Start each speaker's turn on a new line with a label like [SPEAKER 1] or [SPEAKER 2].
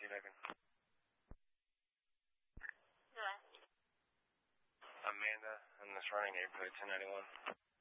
[SPEAKER 1] you, Nathan?
[SPEAKER 2] What?
[SPEAKER 1] Amanda in the surrounding neighborhood, 1091.